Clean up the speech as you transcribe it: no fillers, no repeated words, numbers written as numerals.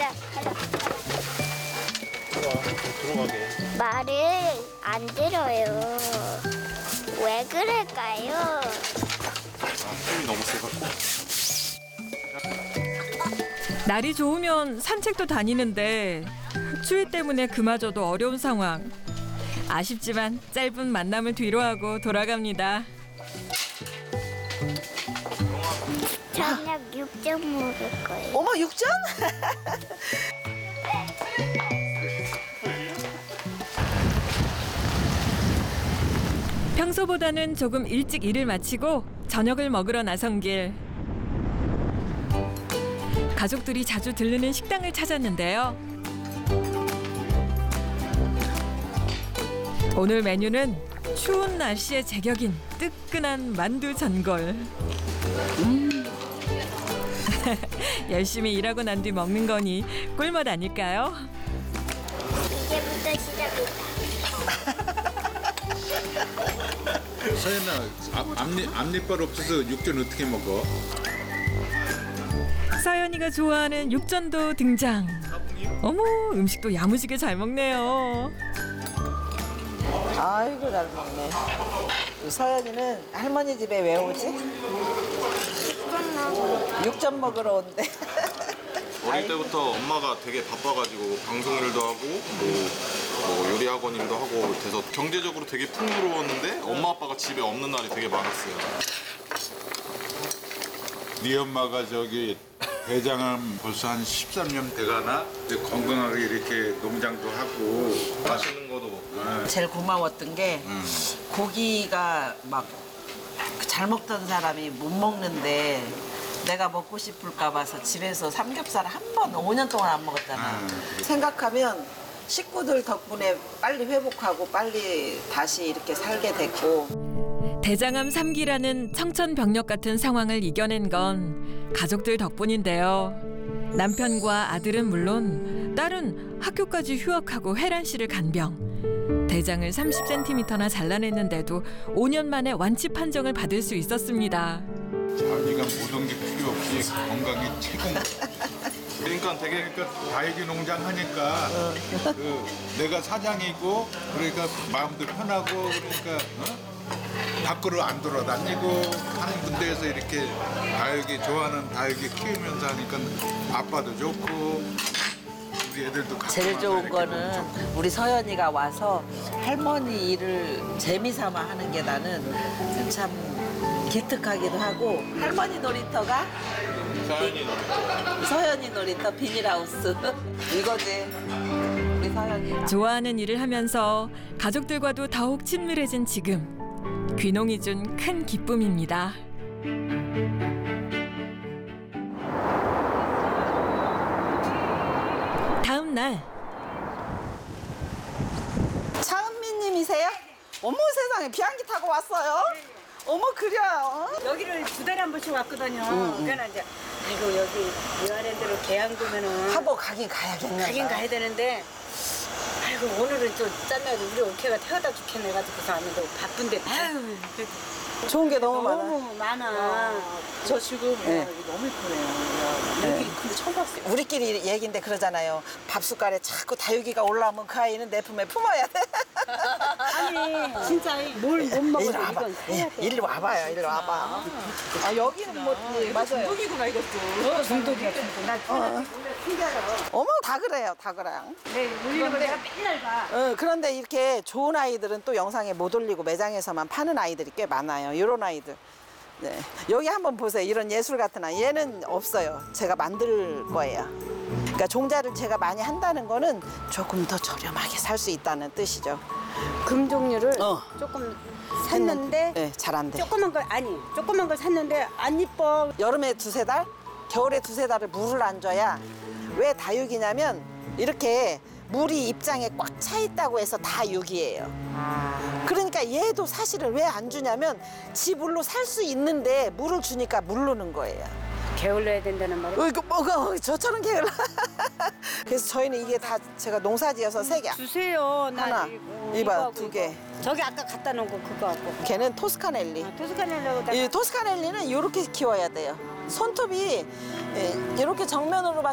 가자. 들어가게. 말을 안 들어요. 왜 그럴까요? 힘이 너무 세갖고. 날이 좋으면 산책도 다니는데 추위 때문에 그마저도 어려운 상황. 아쉽지만 짧은 만남을 뒤로하고 돌아갑니다. 저녁 육전 먹을 거예요. 어머, 육전? 평소보다는 조금 일찍 일을 마치고 저녁을 먹으러 나선 길. 가족들이 자주 들르는 식당을 찾았는데요. 오늘 메뉴는 추운 날씨에 제격인 뜨끈한 만두 전골. 열심히 일하고 난 뒤 먹는 거니 꿀맛 아닐까요? 이제부터 시작이다. 서연아, 앞니빨 없어서 육전 어떻게 먹어? 서연이가 좋아하는 육전도 등장. 어머, 음식도 야무지게 잘 먹네요. 아이고, 잘 먹네. 서연이는 할머니 집에 왜 오지? 육전 먹으러 온대. 어릴 때부터 엄마가 되게 바빠가지고 방송일도 하고 뭐 요리 학원 일도 하고 돼서 경제적으로 되게 풍요로웠는데 엄마 아빠가 집에 없는 날이 되게 많았어요. 네 엄마가 저기 대장암 벌써 한 13년 돼가나? 근데 건강하게 이렇게 농장도 하고 맛있는 거도 먹고. 제일 고마웠던 게 고기가 막 잘 먹던 사람이 못 먹는데 내가 먹고 싶을까 봐서 집에서 삼겹살 한 번 5년 동안 안 먹었잖아. 생각하면 식구들 덕분에 빨리 회복하고 빨리 다시 이렇게 살게 됐고. 대장암 3기라는 청천벽력 같은 상황을 이겨낸 건 가족들 덕분인데요. 남편과 아들은 물론 딸은 학교까지 휴학하고 회란실을 간병. 대장을 30cm나 잘라냈는데도 5년 만에 완치 판정을 받을 수 있었습니다. 자기가 모든 게 필요 없이 건강이 최고인 거야. 그러니까 되게 그러니까 다육이 농장 하니까 내가 사장이고 그러니까 마음도 편하고 그러니까 밖으로 안 돌아다니고 하는 군데에서 이렇게 다육이 좋아하는 다육이 키우면서 하니까 아빠도 좋고 우리 애들도 제일 좋은 이렇게 거는 너무 좋고. 우리 서연이가 와서 할머니 일을 재미삼아 하는 게 나는 참 기특하기도 하고 할머니 놀이터가 자연이 너무 서연이 놀이터 비닐하우스 이거지 우리 서연이. 좋아하는 일을 하면서 가족들과도 더욱 친밀해진 지금. 귀농이 준 큰 기쁨입니다. 다음 날 차은미님이세요? 어머 세상에 비행기 타고 왔어요? 어머 그래요? 여기를 2달에 한 번씩 왔거든요. 그러니까 이제 아이고 여기 이화랜드로 계양도면은 하고 가긴 가야겠네. 가긴 가야 되는데 아이고 오늘은 좀 짠나도 우리 오케가 태워다 죽겠네 가지고서 왔는데 바쁜데 아유 그래도 좋은 게 너무 많아. 너무 많아. 저 지금 네. 여기 너무 이쁘네요. 여기 근데 처음 봤어요. 우리끼리 얘긴데 그러잖아요. 밥숟갈에 자꾸 다육이가 올라오면 그 아이는 내 품에 품어야 돼. 아니 진짜 뭘 못 먹어도 이리 와봐. 이건 해야 돼. 이리 와봐요. 이리 와봐. 아 여기는 뭐 맞아요. 중독이구나 이것도. 중독이야 중독. 나 어머 다 그래요. 다 그래요. 네, 올리는 거 내가 맨날 봐. 그런데 이렇게 좋은 아이들은 또 영상에 못 올리고 매장에서만 파는 아이들이 꽤 많아요. 이런 아이들. 네. 여기 한번 보세요. 이런 예술 같은 아이. 얘는 없어요. 제가 만들 거예요. 그러니까 종자를 제가 많이 한다는 거는 조금 더 저렴하게 살 수 있다는 뜻이죠. 금 종류를 어. 조금 샀는데 네, 잘 안 돼. 조그만 걸 샀는데 안 이뻐. 여름에 2-3달, 겨울에 2-3달을 물을 안 줘야 왜 다육이냐면 이렇게 물이 입장에 꽉 차 있다고 해서 다육이에요. 그러니까 얘도 사실은 왜 안 주냐면 지 물로 살 수 있는데 물을 주니까 물르는 거예요. 게을러야 된다는 말이야. 이거 뭐가 저처럼 게을러. 그래서 저희는 이게 다 제가 농사지어서 3개. 주세요. 나 하나, 이거, 이봐, 이거하고 2개. 이거. 저기 아까 갖다 놓은 거 그거 갖고. 걔는 토스카넬리. 토스카넬라고 이 토스카넬리는 이렇게 키워야 돼요. 손톱이 이렇게 정면으로